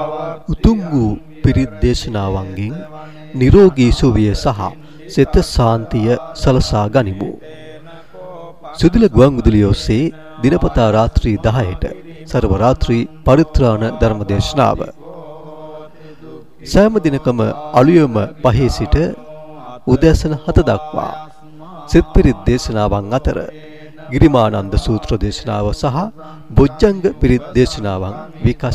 උතුම් වූ පිරිත් දේශනාවන්ගෙන් නිරෝගී සුවය සහ සිත සාන්තිය සලසා ගනිමු. සුදුල ගුවන් විදුලිය ඔස්සේ දිනපතා රාත්‍රී 10ට සර්ව රාත්‍රී පරිත්‍රාණ ධර්ම දේශනාව. සෑම දිනකම අලුයම 5 සිට උදෑසන 7 දක්වා සිත් පිරිත් දේශනාවන් අතර ගිරිමානන්ද සූත්‍ර දේශනාව සහ බොජ්ජංග පිරිත් දේශනාවන් විකාශ